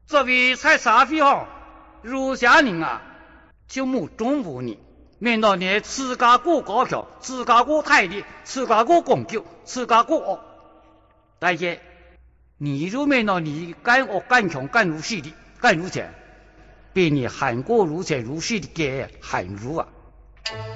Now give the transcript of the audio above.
作为在社会上儒家人啊，就冇中部人，免得你自家过高票，自家过态度，自家过公究，自家过恶。但是你如免得你干恶干穷干如细的干如钱，比你韩国如钱如细的给韩如啊。